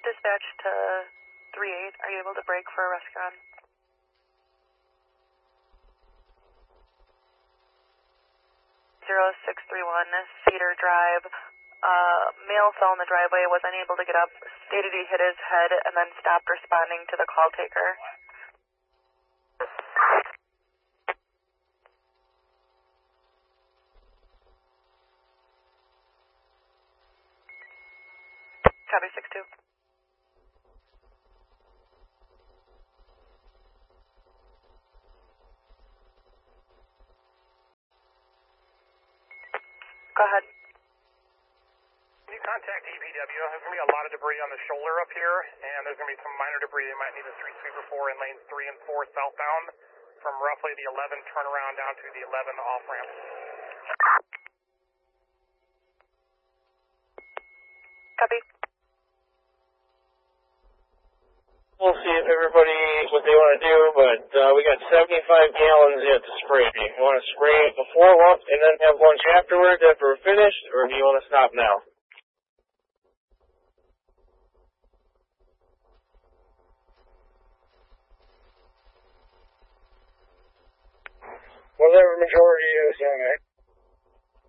Dispatch to 3-8, are you able to break for a rescue run? 0631 Cedar Drive. Male fell in the driveway, was unable to get up, stated he hit his head, and then stopped responding to the call taker. Copy 6-2. Go ahead. You contact DPW. There's going to be a lot of debris on the shoulder up here, and there's going to be some minor debris they might need a street sweeper for in lanes 3 and 4 southbound from roughly the 11 turnaround down to the 11 off ramp. Copy. We'll see if everybody, what they want to do, but we got 75 gallons yet to spray. You want to spray it before lunch and then have lunch afterwards after we're finished, or do you want to stop now? Whatever majority is, alright.